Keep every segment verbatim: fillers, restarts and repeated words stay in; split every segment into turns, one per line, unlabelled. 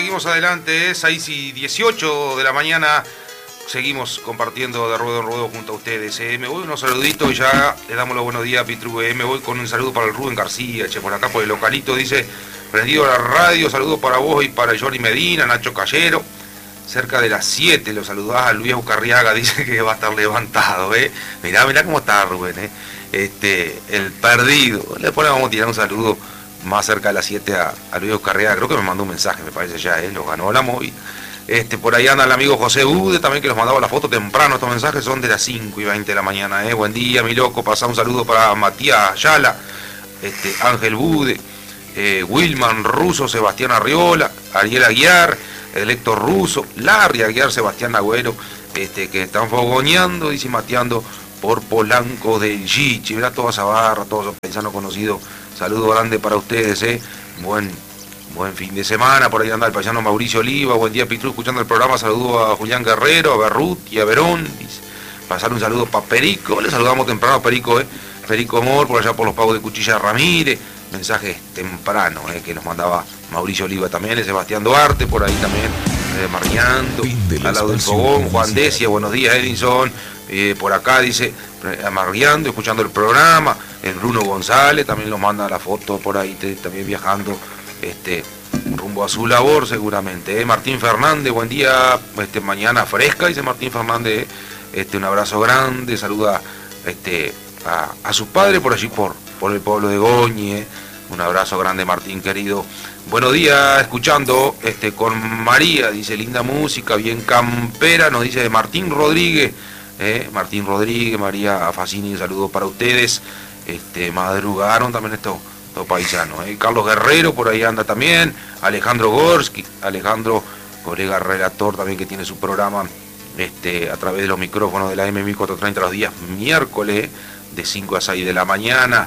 seguimos adelante, seis y dieciocho de la mañana, seguimos compartiendo de ruedo en ruedo junto a ustedes. Eh, me voy unos saluditos y ya le damos los buenos días a Pitru. Eh, me voy con un saludo para el Rubén García, che, por acá por el localito, dice, prendido la radio, saludo para vos y para Johnny Medina, Nacho Callero. Cerca de las siete lo saludás a Luis Aucarriaga, dice que va a estar levantado, eh. Mirá, mirá cómo está Rubén, eh. Este, el perdido. Después le vamos a tirar un saludo más cerca de las siete a, a Luis Aucarriaga. Creo que me mandó un mensaje, me parece ya, eh. Lo ganó la móvil. Este, por ahí anda el amigo José Ude también, que nos mandaba la foto temprano. Estos mensajes son de las cinco y veinte de la mañana, eh. Buen día, mi loco. Pasá un saludo para Matías Ayala, este, Ángel Bude, eh, Wilman Russo, Sebastián Arriola, Ariel Aguiar, el Héctor Russo, Larry Aguiar, Sebastián Agüero, este, que están fogoneando y cimateando por Polanco del Gichi. Mirá toda esa barra, todos esos paisanos conocidos. Saludo grande para ustedes, eh. Buen, buen fin de semana. Por ahí anda el paisano Mauricio Oliva. Buen día, Pitru, escuchando el programa. Saludo a Julián Guerrero, a Berrut y a Verón. Pasar un saludo para Perico. Le saludamos temprano a Perico, eh. Perico Amor, por allá por los pagos de Cuchilla Ramírez. Mensajes temprano, eh, que nos mandaba Mauricio Oliva también, el Sebastián Duarte, por ahí también, eh, marriando, al lado del fogón, Juan Decia, buenos días Edinson, eh, por acá dice, eh, marriando, escuchando el programa, el Bruno González también nos manda la foto por ahí, te, también viajando, este, rumbo a su labor seguramente, eh. Martín Fernández, buen día, este, mañana fresca, dice Martín Fernández, eh. este, un abrazo grande, saluda, este, a, a su padre por allí, por, por el pueblo de Goñi, eh. Un abrazo grande, Martín, querido. Buenos días, escuchando este, con María, dice, linda música, bien campera, nos dice Martín Rodríguez, eh, Martín Rodríguez, María Facini, un saludo para ustedes. Este, madrugaron también estos, estos paisanos. Eh. Carlos Guerrero, por ahí anda también, Alejandro Gorski, Alejandro, colega relator también que tiene su programa este, a través de los micrófonos de la M mil cuatrocientos treinta los días miércoles, de cinco a seis de la mañana.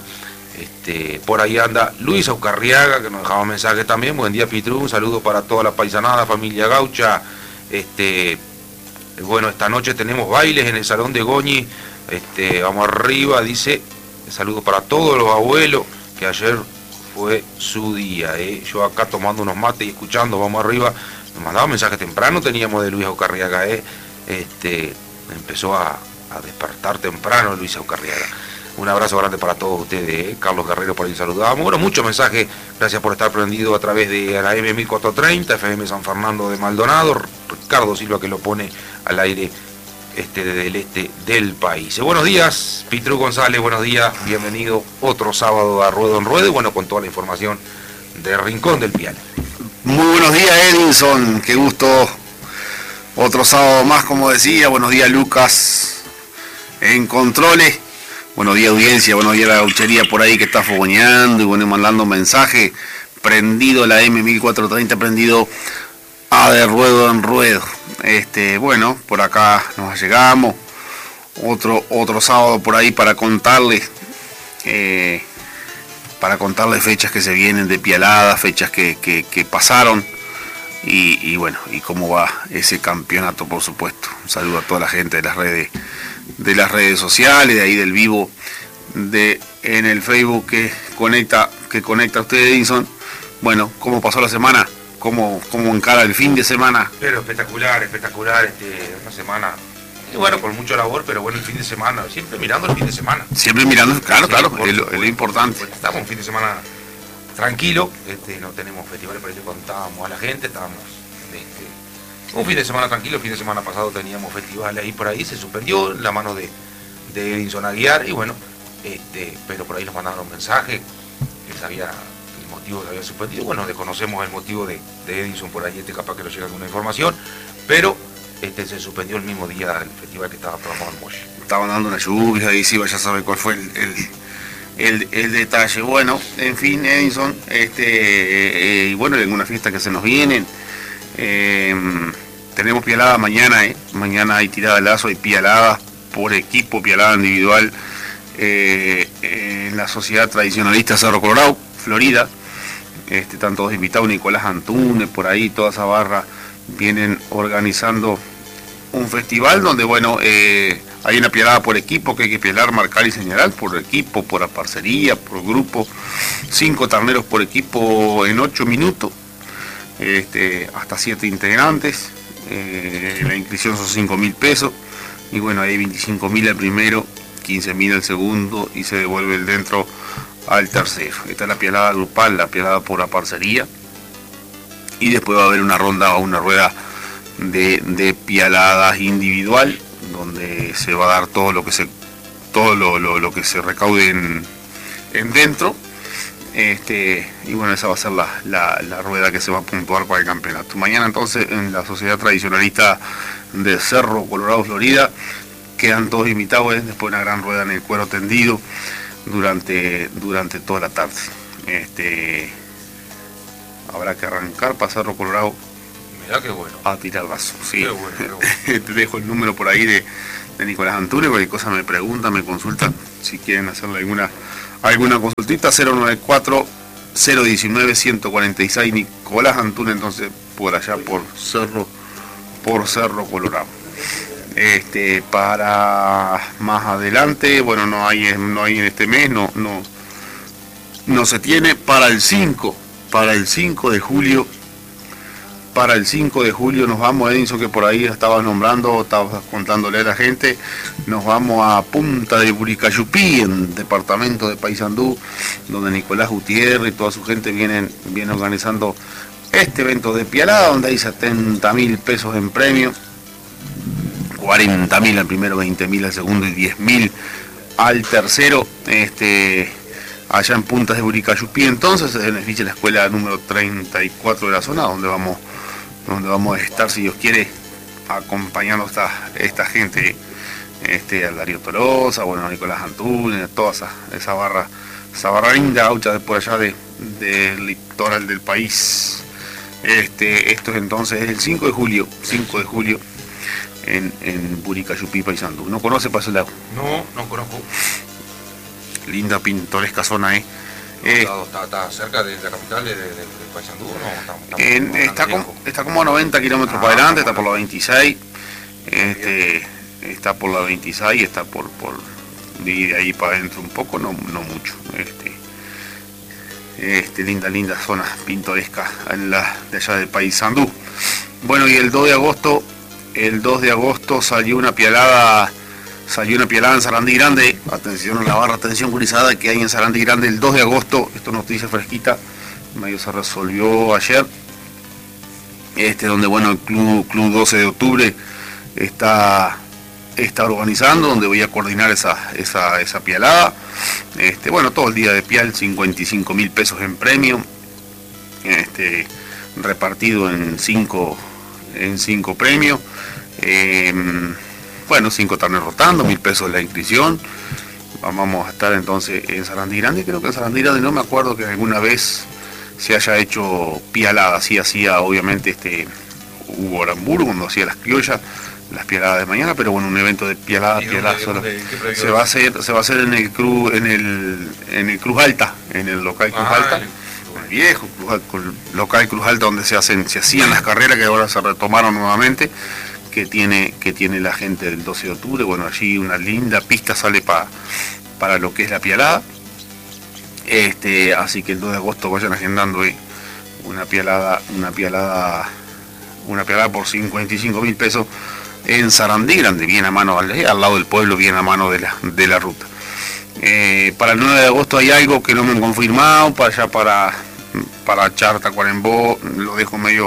Este, por ahí anda Luis Aucarriaga, que nos dejaba un mensaje también. Buen día, Pitru, un saludo para toda la paisanada, familia gaucha. Este, bueno, esta noche tenemos bailes en el Salón de Goñi. Este, vamos arriba, dice, saludos para todos los abuelos, que ayer fue su día. Eh. Yo acá tomando unos mates y escuchando, vamos arriba. Nos mandaba mensajes temprano, teníamos de Luis Aucarriaga. Eh. Este, empezó a, a despertar temprano Luis Aucarriaga. Un abrazo grande para todos ustedes, ¿eh? Carlos Guerrero por ahí saludamos. Bueno, muchos mensajes, gracias por estar prendido a través de la M mil cuatrocientos treinta, F M San Fernando de Maldonado, Ricardo Silva que lo pone al aire este, desde el este del país. Buenos días, Pitru González, buenos días, bienvenido otro sábado a Ruedo en Ruedo, y bueno, con toda la información de Rincón del Piano.
Muy buenos días, Edinson, qué gusto, otro sábado más, como decía. Buenos días, Lucas, en controles. Buenos días, audiencia, buenos días a la gauchería por ahí que está fogoneando y bueno, mandando mensaje. Prendido la M mil cuatrocientos treinta, prendido a de ruedo en ruedo. Este, bueno, por acá nos llegamos. Otro, otro sábado por ahí para contarles, eh, para contarles fechas que se vienen de Pialada, fechas que, que, que pasaron. Y, y bueno, y cómo va ese campeonato, por supuesto. Un saludo a toda la gente de las redes, de las redes sociales, de ahí del vivo, de en el Facebook que conecta, que conecta a usted, Edinson. Bueno, cómo pasó la semana, cómo, cómo encara el fin de semana.
Pero espectacular, espectacular, este, una semana, y bueno, con mucho labor, pero bueno, el fin de semana, siempre mirando el fin de semana.
Siempre mirando, claro,
sí,
claro,
por,
es lo, es lo importante.
Pues estamos un fin de semana tranquilo, este, no tenemos festivales, pero eso contábamos a la gente, estábamos este, un fin de semana tranquilo. El fin de semana pasado teníamos festivales ahí por ahí, se suspendió en la mano de, de Edinson Aguiar, y bueno, este, pero por ahí nos mandaron un mensaje que sabía el motivo que había suspendido. Bueno, desconocemos el motivo de, de Edinson por ahí, este capaz que nos llega alguna información, pero este, se suspendió el mismo día el festival que estaba programado en Moche.
Estaban dando una lluvia y sí, vaya a saber cuál fue el, el El, el detalle. Bueno, en fin, Edinson, este, eh, y bueno, en una fiesta que se nos vienen, eh, tenemos pialada mañana, eh. mañana hay tirada de lazo, hay pialada por equipo, pialada individual, eh, en la Sociedad Tradicionalista Cerro Colorado, Florida. Este, están todos invitados, Nicolás Antunes, por ahí, toda esa barra, vienen organizando un festival donde, bueno, eh, hay una pialada por equipo que hay que pialar, marcar y señalar, por equipo, por parcería, por grupo, cinco terneros por equipo en ocho minutos. este, hasta siete integrantes, eh, la inscripción son cinco mil pesos, y bueno, hay veinticinco mil al primero, quince mil al segundo, y se devuelve el dentro al tercero. Esta es la pialada grupal, la pialada por la parcería, y después va a haber una ronda o una rueda de, de pialadas individual, donde se va a dar todo lo que se todo lo, lo, lo que se recaude en, en dentro, este, y bueno, esa va a ser la, la, la rueda que se va a puntuar para el campeonato. Mañana entonces en la Sociedad Tradicionalista de Cerro Colorado, Florida, quedan todos invitados, ¿eh? Después una gran rueda en el cuero tendido durante, durante toda la tarde. Este, habrá que arrancar para Cerro Colorado.
Mirá qué bueno.
A tirar vaso, sí.
Qué bueno, qué bueno.
Te dejo el número por ahí de, de Nicolás Antunes, cualquier cosa me preguntan, me consultan, si quieren hacerle alguna, alguna consultita. Cero nueve cuatro, cero uno nueve, uno cuatro seis, Nicolás Antunes, entonces por allá por Cerro, por Cerro Colorado. Este, para más adelante, bueno, no hay, no hay en este mes, no, no, no se tiene. Para el cinco, para el cinco de julio, para el cinco de julio nos vamos, Edinson, que por ahí estabas nombrando, estabas contándole a la gente, nos vamos a Punta de Buricayupí, en departamento de Paysandú, donde Nicolás Gutiérrez y toda su gente vienen, vienen organizando este evento de pialada, donde hay setenta mil pesos en premio, cuarenta mil al primero, veinte mil al segundo y diez mil al tercero, este, allá en Punta de Buricayupí. Entonces se beneficia la escuela número treinta y cuatro de la zona, donde vamos donde vamos a estar, si Dios quiere, acompañando a esta, esta gente, este, a Darío Tolosa, bueno, a Nicolás Antunes, toda esa, esa barra, esa barra linda gaucha de por allá de, del litoral del país. Este, esto es entonces el cinco de julio, cinco de julio, en, en Buricayupí, Paysandú. ¿No conoce para ese lado?
No, no conozco.
Linda, pintoresca zona, ¿eh? Eh,
¿Está, está cerca de la capital de, de, de, de Paysandú o no? Está, está,
en, está, como, está como a noventa kilómetros ah, para adelante, está por la veintiséis, este, está por la veintiséis, está por, por y de ahí para adentro un poco, no, no mucho. Este, este, linda, linda zona pintoresca en la, de allá de Paysandú. Bueno, y el dos de agosto, el dos de agosto salió una pialada. Salió una pialada en Sarandí Grande, atención a la barra, atención gurizada que hay en Sarandí Grande el dos de agosto, esto es noticia fresquita, medio se resolvió ayer, este donde bueno el club, club doce de octubre está, está organizando, donde voy a coordinar esa, esa, esa pialada, este, bueno, todo el día de pial, cincuenta y cinco mil pesos en premio, este, repartido en cinco, en cinco premios, eh, bueno, cinco torneos rotando, mil pesos la inscripción. Vamos a estar entonces en Sarandí Grande. Creo que en Sarandí Grande no me acuerdo que alguna vez se haya hecho pialada. Así hacía obviamente este Hugo Aramburu cuando hacía las criollas, las pialadas de mañana, pero bueno, un evento de pialada, pialada sola. Se va a hacer, se va a hacer en el Cruz, en el, en el Cruz Alta, en el local Cruz ah, Alta. El, el viejo Cruz, local Cruz Alta, donde se hacen, se hacían las carreras que ahora se retomaron nuevamente. Que tiene, que tiene la gente del doce de octubre, bueno, allí una linda pista sale pa, para lo que es la pialada, este, así que el dos de agosto vayan agendando eh, una pialada, una pialada, una pialada por cincuenta y cinco mil pesos en Sarandí Grande, bien a mano, al, al lado del pueblo, bien a mano de la, de la ruta. Eh, para el nueve de agosto hay algo que no me han confirmado, para allá para, para Charta, Cuarembó, lo dejo medio.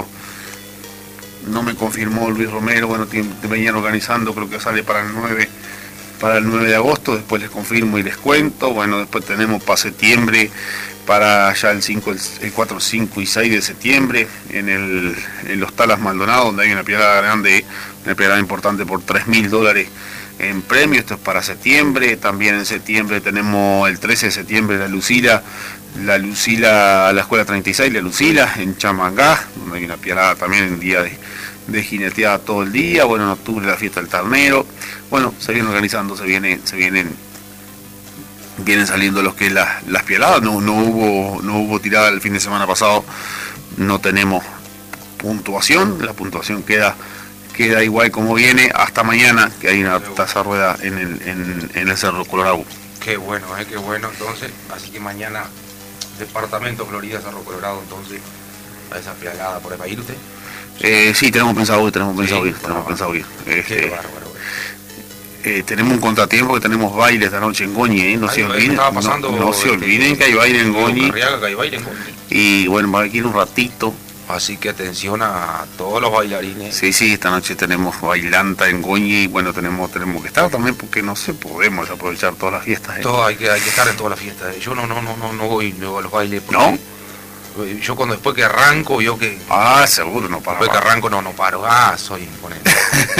No me confirmó Luis Romero, bueno, te, te venían organizando, creo que sale para el nueve, para el nueve de agosto, después les confirmo y les cuento. Bueno, después tenemos para septiembre, para ya el cinco, el, el cuatro, cinco y seis de septiembre, en el en los Talas Maldonado, donde hay una pialada grande, una pialada importante por tres mil dólares en premio. Esto es para septiembre. También en septiembre tenemos el trece de septiembre la Lucila, la Lucila, la Escuela treinta y seis, la Lucila, en Chamangá, donde hay una pialada también en día de, de jineteada todo el día. Bueno, en octubre la fiesta del ternero. Bueno, se viene organizando, se viene, se vienen, vienen saliendo los que es la, las pialadas. No, no hubo, no hubo tirada el fin de semana pasado, no tenemos puntuación, la puntuación queda, queda igual como viene hasta mañana, que hay una taza rueda en el, en, en el Cerro Colorado.
Qué bueno, eh, qué bueno entonces, así que mañana Departamento Florida, Cerro Colorado, entonces a esa pelada por ahí, ¿va a ir usted?
Eh, sí, tenemos pensado ir, tenemos pensado
Sí,
ir, tenemos
bárbaro.
pensado ir.
Qué
Este,
bárbaro.
eh, tenemos un contratiempo que tenemos baile esta noche en Goñi, ¿eh? No
Ay,
se
me
olviden,
estaba
no,
pasando,
no se
este,
olviden que hay baile en Goñi.
Carriaga, que hay baile en Goñi.
Y bueno, va a ir un ratito.
Así que atención a todos los bailarines.
Sí, sí, esta noche tenemos bailanta en Goñi y bueno, tenemos tenemos que estar también porque no sé, podemos aprovechar todas las fiestas. ¿eh?
Todo, hay que hay que estar en todas las fiestas. Yo no no no no no voy luego a los bailes porque
¿No?
yo cuando después que arranco, yo que
Ah, seguro, no para.
después que arranco no no paro. Ah, soy imponente.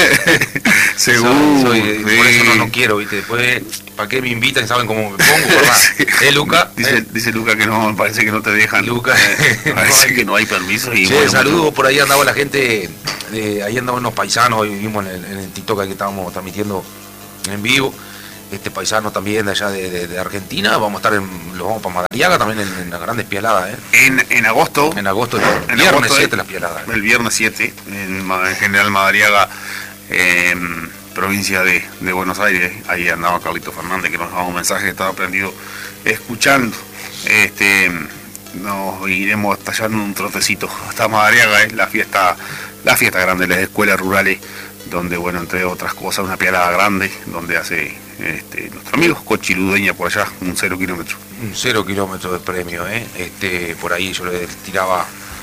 Seguro.
Soy- soy- por eso no, no quiero, ¿viste? Después, ¿para qué me invitan? ¿Saben cómo me pongo, verdad?
Sí.
¿Eh, Luca?
Dice,
¿Eh?
dice Luca que no, parece que no te dejan.
Luca.
Eh, parece que no hay permiso. Y
Che,
bueno,
saludos, por ahí andaba la gente, eh, ahí andaban unos paisanos, hoy vimos en el, en el TikTok que estábamos transmitiendo en vivo, este paisano también de allá de, de- de Argentina, vamos a estar en, los vamos para Madariaga también en, en las grandes pialadas, ¿eh?
En, en agosto,
En agosto, el
En
viernes
agosto,
siete
eh.
las pialadas. ¿eh?
el viernes siete, en, Ma- en General Madariaga, en provincia de, de Buenos Aires, ahí andaba Carlito Fernández, que nos daba un mensaje que estaba prendido escuchando. Este, nos iremos tallando un trotecito hasta Madariaga, es la fiesta, la fiesta grande de las escuelas rurales, donde, bueno, entre otras cosas, una pialada grande, donde hace este, nuestro amigo Cochi Ludueña por allá, un cero kilómetro.
Un cero kilómetros de premio, ¿eh? Este, por ahí yo le tiraba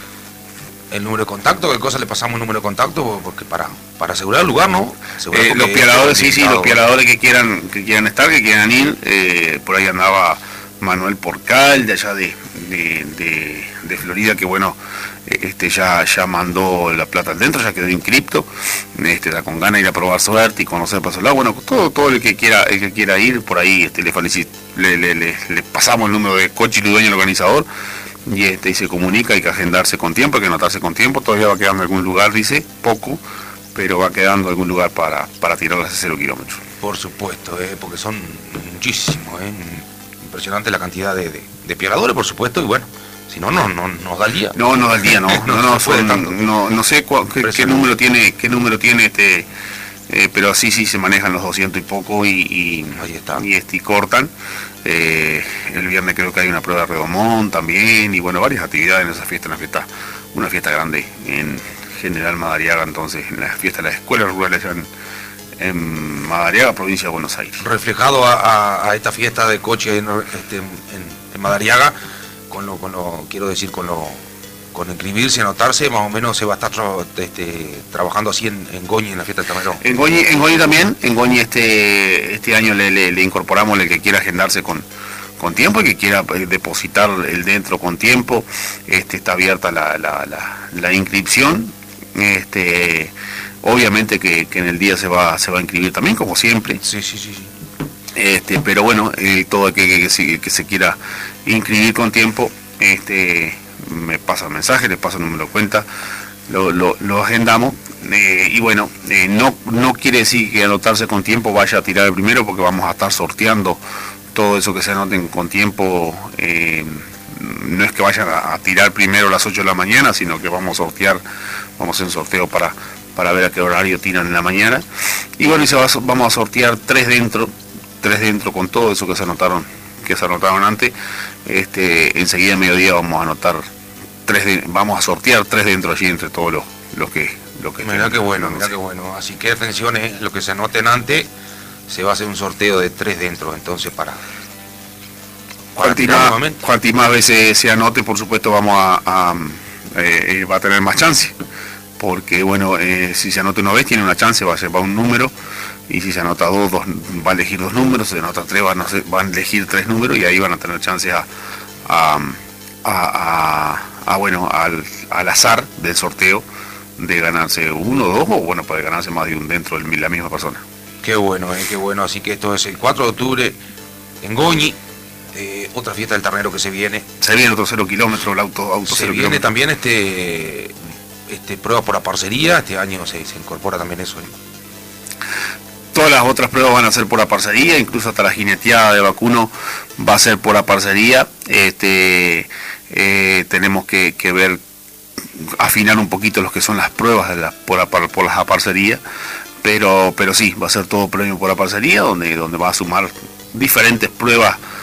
el número de contacto, ¿qué cosa le pasamos el número de contacto? Porque para, para asegurar el lugar, ¿no? Asegurar
Eh,
porque
los pialadores, sí, sí,
invitado.
los pialadores que quieran, que quieran estar, que quieran ir, eh, por ahí andaba Manuel Porcal, de allá de, de, de, de Florida, que bueno, eh, este ya, ya mandó la plata al dentro, ya quedó inscripto, este, está con ganas de ir a probar suerte y conocer Paso del Agua. Bueno, todo, todo el que quiera, el que quiera ir, por ahí este, le, felici- le, le, le, le pasamos el número de Cochi Ludueña, el organizador, y este y se comunica, hay que agendarse con tiempo, hay que anotarse con tiempo, todavía va quedando algún lugar, dice, poco, pero va quedando algún lugar para, para tirarlas a cero kilómetros.
Por supuesto, ¿eh? Porque son muchísimos, ¿eh? Impresionante la cantidad de, de, de pialadores, por supuesto, y bueno, si no, no, no nos da el día.
No, no al día, no, no,
No
no,
se puede
son-
tanto.
no, no sé cua- qué, qué
Impresionante.
número tiene, qué número tiene este, eh, pero así sí se manejan los doscientos y poco y, y,
Ahí está.
y, este, y cortan. Eh, el viernes creo que hay una prueba de redomón también y bueno, varias actividades en esa fiesta, una fiesta, una fiesta grande en General Madariaga, entonces en la fiesta de las escuelas rurales allá en, en Madariaga, provincia de Buenos Aires.
Reflejado a, a- a esta fiesta de coche en, este, en, en Madariaga, con lo, con lo, quiero decir, con lo, con inscribirse, anotarse, más o menos se va a estar tra- este, trabajando así en, en Goñi, en la fiesta del Tamerón.
En Goñi, en Goñi también, en Goñi este, este año le, le- le incorporamos el que quiera agendarse con, con tiempo y que quiera eh, depositar el dentro con tiempo. Este, está abierta la, la, la, la inscripción. Este, obviamente que, que en el día se va, se va a inscribir también, como siempre.
Sí, sí, sí, sí.
Este, pero bueno, eh, todo aquel que, que, se, que se quiera inscribir con tiempo, este, me pasa el mensaje, le paso el número de cuenta, lo, lo, lo agendamos. Eh, y bueno, eh, no, no quiere decir que anotarse con tiempo vaya a tirar el primero, porque vamos a estar sorteando todo eso que se anoten con tiempo. Eh, no es que vayan a, a tirar primero a las ocho de la mañana, sino que vamos a sortear, vamos a hacer un sorteo para, para ver a qué horario tiran en la mañana. Y bueno, y se va, a- vamos a sortear tres dentro, tres dentro con todo eso que se anotaron, que se anotaron antes. Este, enseguida a mediodía vamos a anotar tres de- vamos a sortear tres dentro allí entre todos los, los que los que
Mirá
estén.
qué bueno,
No
mirá
sé.
qué bueno. Así que atención, eh, lo que se anoten antes, se va a hacer un sorteo de tres dentro, entonces para... para
Cuanti
tirar
más,
nuevamente.
cuanti más veces se anote, por supuesto, vamos a, a, eh, eh, va a tener más chance. Porque, bueno, eh, si se anota una vez, tiene una chance, va a ser va un número. Y si se anota dos, dos, va a elegir dos números. Si se anota tres, van a, ser- van a elegir tres números. Y ahí van a tener chance a, a, a, a- a, bueno, al, al azar del sorteo de ganarse uno, dos, o bueno, para ganarse más de un dentro de la misma persona.
Qué bueno, eh, qué bueno. Así que esto es el cuatro de octubre en Goñi, eh, otra fiesta del ternero que se viene.
Se viene otro cero kilómetros, el auto, auto
Se
cero
viene
kilómetros.
también este, este prueba por la parcería, este año se, se incorpora también eso. ¿eh?
Todas las otras pruebas van a ser por aparcería, incluso hasta la jineteada de vacuno va a ser por aparcería. Este, eh, tenemos que, que ver, afinar un poquito lo que son las pruebas de las, por, apar- por las aparcerías, pero, pero sí, va a ser todo premio por aparcería, donde, donde va a sumar diferentes pruebas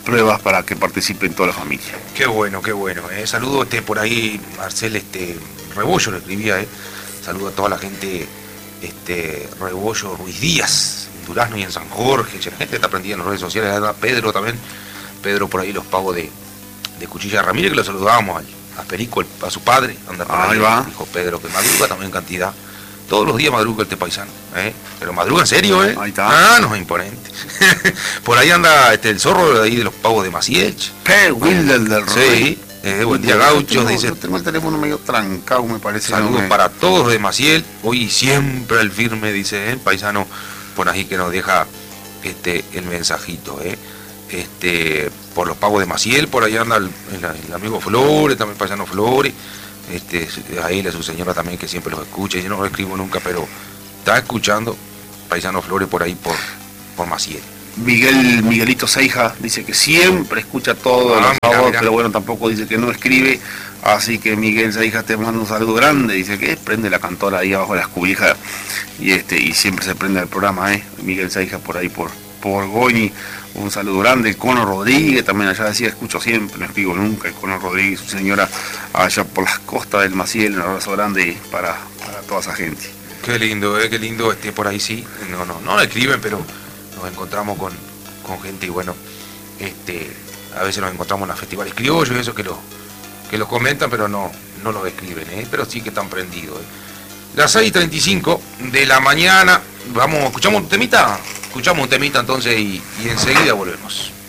pruebas para que participen toda la familia.
Qué bueno, qué bueno. Eh. Saludo este, por ahí, Marcel este, Rebollo lo escribía, eh. Saludo a toda la gente, este, Rebollo Ruiz Díaz, en Durazno y en San Jorge. La gente está prendida en las redes sociales. Pedro también, Pedro por ahí los pagos de, de Cuchilla Ramírez, que lo saludábamos al, a Perico, a su padre, anda por ahí,
ahí va.
Dijo Pedro que madruga también en cantidad. Todos los días madruga este paisano, ¿eh? Pero madruga en serio, ¿eh?
Ahí está.
Ah, no es imponente. Por ahí anda este, el zorro de ahí de los pagos de Maciech.
P. Wilder del
Sí, eh, buen día Gauchos, dice.
Yo tengo el teléfono medio trancado, me parece.
Saludos
no me...
para todos de Maciel, hoy siempre al firme, dice el paisano por ahí que nos deja este el mensajito, ¿eh? Este, por los pagos de Maciel, por ahí anda el, el, el amigo Flores, también el paisano Flores. Este, a él, a su señora también, que siempre los escucha. Yo no lo escribo nunca, pero está escuchando paisano Flores por ahí por, por Maciel.
Miguel, Miguelito Seija dice que siempre escucha todo,
Ah,
los
mira,
sábados,
mira.
pero bueno, tampoco dice que no escribe. Así que Miguel Seija te manda un saludo grande. Dice que prende la cantora ahí abajo de las cubijas y este y siempre se prende el programa, ¿eh? Miguel Seija por ahí por, por Goñi. Un saludo grande. Cono Rodríguez también allá decía, escucho siempre, no escribo nunca. El Cono Rodríguez, su señora allá por las costas del Maciel. Un abrazo grande para, para toda esa gente.
Qué lindo, eh, qué lindo, este, por ahí sí. No, no, no escriben, pero nos encontramos con, con gente y bueno, este, a veces nos encontramos en los festivales criollos y eso que lo, que lo comentan, pero no, no lo escriben, eh, pero sí que están prendidos. Eh. Las seis y treinta y cinco de la mañana, vamos, escuchamos un temita, escuchamos un temita entonces y, y enseguida volvemos.